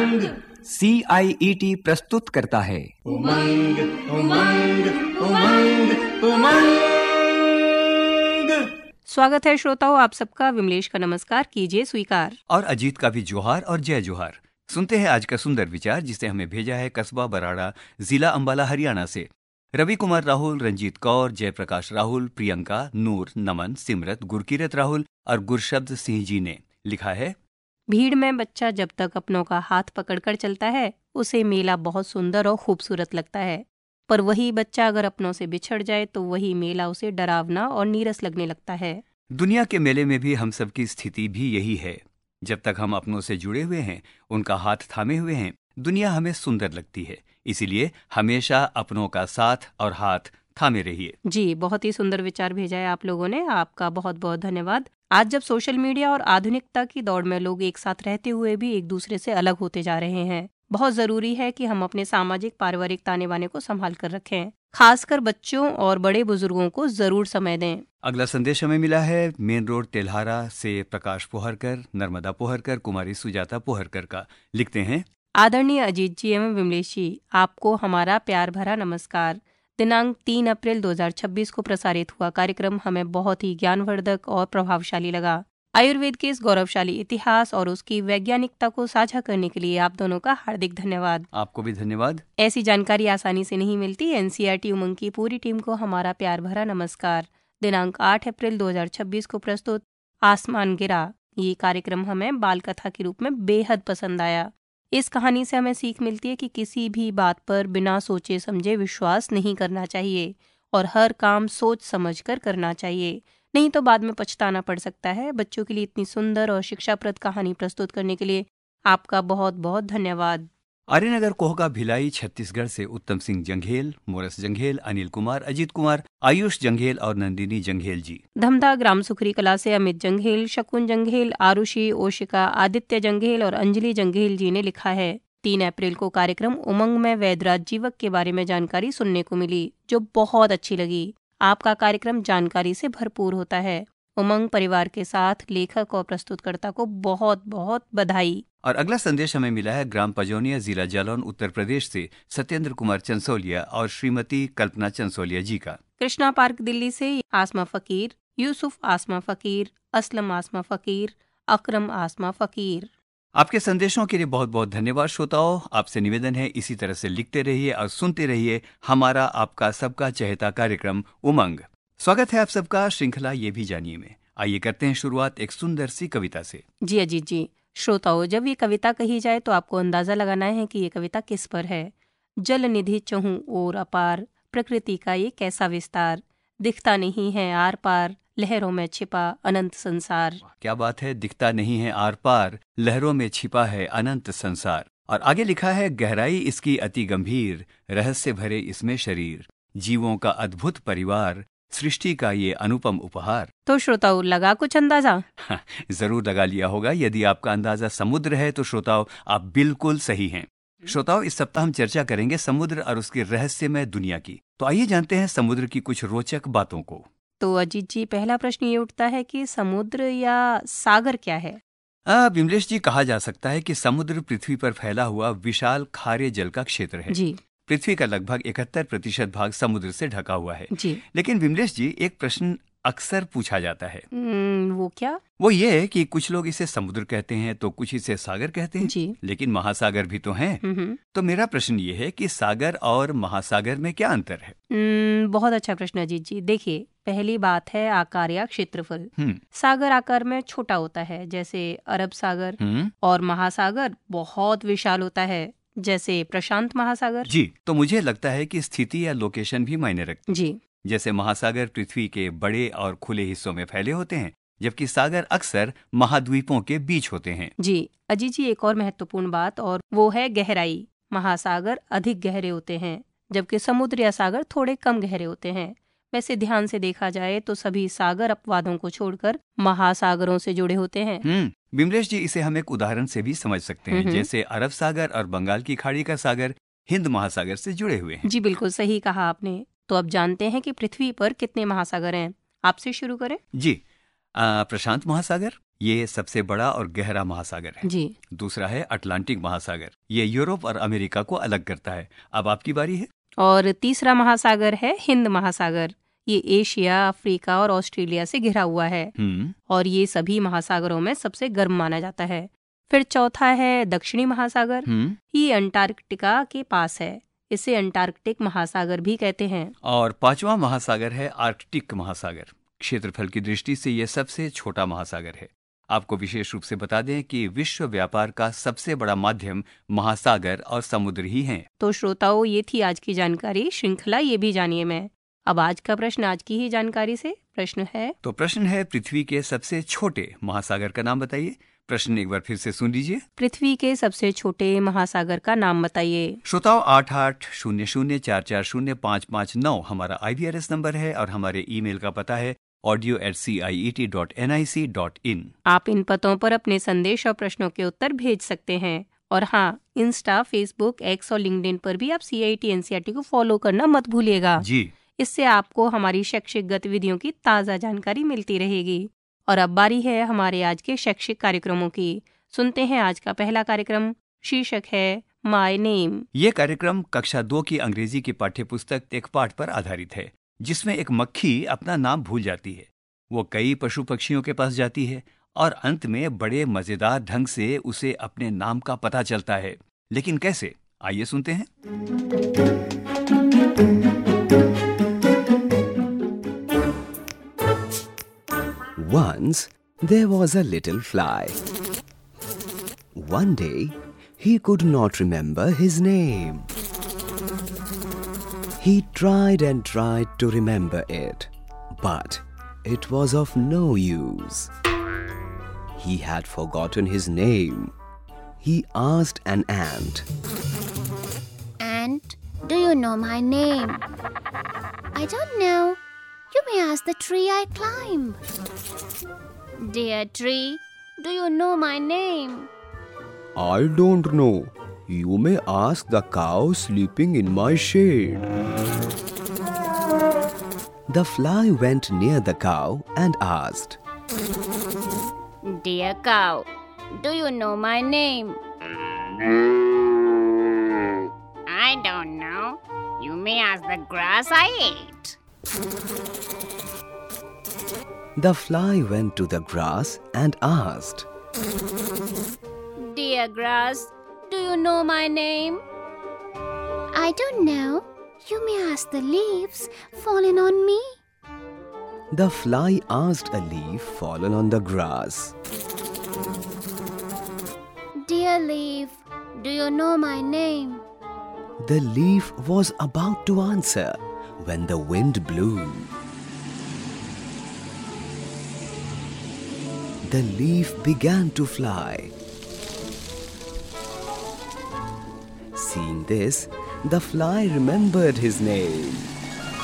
उमंग। CIET प्रस्तुत करता है उमंग उमंग उमंग उमंग। स्वागत है श्रोताओं, आप सबका विमलेश का नमस्कार कीजिए स्वीकार। और अजीत का भी जोहार और जय जोहार। सुनते हैं आज का सुंदर विचार, जिसे हमें भेजा है कस्बा बराड़ा, जिला अंबाला, हरियाणा से रवि कुमार राहुल, रंजीत कौर, जयप्रकाश राहुल, प्रियंका, नूर, नमन, सिमरत, गुरकीरत राहुल और गुरशब्द सिंह जी ने लिखा है। भीड़ में बच्चा जब तक अपनों का हाथ पकड़कर चलता है उसे मेला बहुत सुंदर और खूबसूरत लगता है, पर वही बच्चा अगर अपनों से बिछड़ जाए तो वही मेला उसे डरावना और नीरस लगने लगता है। दुनिया के मेले में भी हम सबकी स्थिति भी यही है। जब तक हम अपनों से जुड़े हुए हैं, उनका हाथ थामे हुए हैं, दुनिया हमें सुंदर लगती है। इसीलिए हमेशा अपनों का साथ और हाथ थामे रहिए। जी, बहुत ही सुंदर विचार भेजा है आप लोगों ने, आपका बहुत बहुत धन्यवाद। आज जब सोशल मीडिया और आधुनिकता की दौड़ में लोग एक साथ रहते हुए भी एक दूसरे से अलग होते जा रहे हैं, बहुत जरूरी है कि हम अपने सामाजिक पारिवारिक ताने बाने को संभाल कर रखें। खासकर बच्चों और बड़े बुजुर्गों को जरूर समय दें। अगला संदेश हमें मिला है मेन रोड तेल्हारा से प्रकाश पोहरकर, नर्मदा पोहरकर, कुमारी सुजाता पोहरकर का। लिखते हैं, आदरणीय अजीत जी एवं विमलेश जी, आपको हमारा प्यार भरा नमस्कार। दिनांक 3 अप्रैल 2026 को प्रसारित हुआ कार्यक्रम हमें बहुत ही ज्ञानवर्धक और प्रभावशाली लगा। आयुर्वेद के इस गौरवशाली इतिहास और उसकी वैज्ञानिकता को साझा करने के लिए आप दोनों का हार्दिक धन्यवाद। आपको भी धन्यवाद। ऐसी जानकारी आसानी से नहीं मिलती। NCERT उमंग की पूरी टीम को हमारा प्यार भरा नमस्कार। दिनांक 8 अप्रैल 2026 को प्रस्तुत आसमान गिरा, ये कार्यक्रम हमें बाल कथा के रूप में बेहद पसंद आया। इस कहानी से हमें सीख मिलती है कि किसी भी बात पर बिना सोचे समझे विश्वास नहीं करना चाहिए और हर काम सोच समझ कर करना चाहिए, नहीं तो बाद में पछताना पड़ सकता है। बच्चों के लिए इतनी सुंदर और शिक्षाप्रद कहानी प्रस्तुत करने के लिए आपका बहुत बहुत धन्यवाद। आर्यनगर कोहका भिलाई छत्तीसगढ़ से उत्तम सिंह जंघेल, मोरस जंघेल, अनिल कुमार, अजीत कुमार, आयुष जंघेल और नंदिनी जंघेल जी। धमधा ग्राम सुखरी कला से अमित जंघेल, शकुन जंघेल, आरुषि, ओशिका, आदित्य जंघेल और अंजलि जंघेल जी ने लिखा है। 3 अप्रैल को कार्यक्रम उमंग में वैदराज जीवक के बारे में जानकारी सुनने को मिली, जो बहुत अच्छी लगी। आपका कार्यक्रम जानकारी से भरपूर होता है। उमंग परिवार के साथ लेखक और प्रस्तुतकर्ता को बहुत बहुत बधाई। और अगला संदेश हमें मिला है ग्राम पजौनिया, जिला जालौन, उत्तर प्रदेश से सत्येंद्र कुमार चंसोलिया और श्रीमती कल्पना चंसोलिया जी का। कृष्णा पार्क दिल्ली से आसमा फकीर, यूसुफ आसमा फकीर, असलम आसमा फकीर, अकरम आसमा फकीर। आपके संदेशों के लिए बहुत बहुत धन्यवाद। श्रोताओं, आपसे निवेदन है, इसी तरह से लिखते रहिए और सुनते रहिए हमारा आपका सबका चहेता कार्यक्रम उमंग। स्वागत है आप सबका श्रृंखला ये भी जानिए में। आइए करते हैं शुरुआत एक सुंदर सी कविता से। जी अजीत जी, श्रोताओं, जब ये कविता कही जाए तो आपको अंदाजा लगाना है कि ये कविता किस पर है। जल निधि चहूं ओर अपार, प्रकृति का ये कैसा विस्तार, दिखता नहीं है आर पार, लहरों में छिपा अनंत संसार। क्या बात है, दिखता नहीं है आर पार, लहरों में छिपा है अनंत संसार। और आगे लिखा है, गहराई इसकी अति गंभीर, रहस्य भरे इसमें शरीर, जीवों का अद्भुत परिवार, सृष्टि का ये अनुपम उपहार। तो श्रोताओं, लगा कुछ अंदाजा? जरूर लगा लिया होगा। यदि आपका अंदाजा समुद्र है तो श्रोताओं आप बिल्कुल सही हैं। श्रोताओं, इस सप्ताह हम चर्चा करेंगे समुद्र और उसकी रहस्यमय दुनिया की। तो आइए जानते हैं समुद्र की कुछ रोचक बातों को। तो अजीत जी, पहला प्रश्न ये उठता है कि समुद्र या सागर क्या है? विमलेश जी, कहा जा सकता है कि समुद्र पृथ्वी पर फैला हुआ विशाल खारे जल का क्षेत्र है। जी पृथ्वी का लगभग 71% भाग समुद्र से ढका हुआ है। जी। लेकिन विमलेश जी, एक प्रश्न अक्सर पूछा जाता है। वो क्या? वो ये है कि कुछ लोग इसे समुद्र कहते हैं तो कुछ इसे सागर कहते हैं। जी। लेकिन महासागर भी तो हैं। तो मेरा प्रश्न ये है कि सागर और महासागर में क्या अंतर है? बहुत अच्छा प्रश्न अजीत जी। देखिए, पहली बात है आकार या क्षेत्रफल। हम्म सागर आकार में छोटा होता है, जैसे अरब सागर, और महासागर बहुत विशाल होता है, जैसे प्रशांत महासागर। जी, तो मुझे लगता है कि स्थिति या लोकेशन भी मायने रखती है। जी, जैसे महासागर पृथ्वी के बड़े और खुले हिस्सों में फैले होते हैं, जबकि सागर अक्सर महाद्वीपों के बीच होते हैं। जी अजीत जी, एक और महत्वपूर्ण बात और वो है गहराई। महासागर अधिक गहरे होते हैं, जबकि समुद्र या सागर थोड़े कम गहरे होते हैं। वैसे ध्यान से देखा जाए तो सभी सागर अपवादों को छोड़कर महासागरों से जुड़े होते हैं। बिमलेश जी, इसे हम एक उदाहरण से भी समझ सकते हैं। जैसे अरब सागर और बंगाल की खाड़ी का सागर हिंद महासागर से जुड़े हुए हैं। जी बिल्कुल सही कहा आपने। तो अब जानते हैं कि पृथ्वी पर कितने महासागर हैं। आपसे शुरू करें। जी, प्रशांत महासागर। ये सबसे बड़ा और गहरा महासागर है। जी। दूसरा है अटलांटिक महासागर, ये यूरोप और अमेरिका को अलग करता है। अब आपकी बारी है। और तीसरा महासागर है हिंद महासागर, ये एशिया, अफ्रीका और ऑस्ट्रेलिया से घिरा हुआ है और ये सभी महासागरों में सबसे गर्म माना जाता है। फिर चौथा है दक्षिणी महासागर, ये अंटार्कटिका के पास है, इसे अंटार्कटिक महासागर भी कहते हैं। और पांचवा महासागर है आर्कटिक महासागर। क्षेत्रफल की दृष्टि से यह सबसे छोटा महासागर है। आपको विशेष रूप से बता दें कि विश्व व्यापार का सबसे बड़ा माध्यम महासागर और समुद्र ही हैं। तो श्रोताओं, ये थी आज की जानकारी श्रृंखला ये भी जानिए में। अब आज का प्रश्न आज की ही जानकारी से। प्रश्न है पृथ्वी के सबसे छोटे महासागर का नाम बताइए। प्रश्न एक बार फिर से सुन लीजिए। पृथ्वी के सबसे छोटे महासागर का नाम बताइए। श्रोताओं, 8800005559 हमारा IVRS नंबर है और हमारे ईमेल का पता है audio@ciet.nic.in। आप इन पतों पर अपने संदेश और प्रश्नों के उत्तर भेज सकते हैं। और हाँ, इंस्टा, फेसबुक, एक्स और लिंक्डइन पर भी आप CIET NCERT को फॉलो करना मत भूलिएगा जी। इससे आपको हमारी शैक्षिक गतिविधियों की ताज़ा जानकारी मिलती रहेगी। और अब बारी है हमारे आज के शैक्षिक कार्यक्रमों की। सुनते हैं आज का पहला कार्यक्रम, शीर्षक है माय नेम। ये कार्यक्रम कक्षा 2 की अंग्रेजी की पाठ्यपुस्तक एक पाठ पर आधारित है, जिसमें एक मक्खी अपना नाम भूल जाती है। वो कई पशु पक्षियों के पास जाती है और अंत में बड़े मजेदार ढंग से उसे अपने नाम का पता चलता है। लेकिन कैसे? आइए सुनते हैं। Once there was a little fly. One day he could not remember his name. He tried and tried to remember it, but it was of no use. He had forgotten his name. He asked an ant, "Ant, do you know my name?" "I don't know. You may ask the tree I climb." "Dear tree, do you know my name?" "I don't know. You may ask the cow sleeping in my shade." The fly went near the cow and asked, "Dear cow, do you know my name?" "I don't know. You may ask the grass I ate." The fly went to the grass and asked, "Dear grass, do you know my name?" "I don't know. You may ask the leaves fallen on me." The fly asked a leaf fallen on the grass, "Dear leaf, do you know my name?" The leaf was about to answer when the wind blew. The leaf began to fly. Seeing this, the fly remembered his name.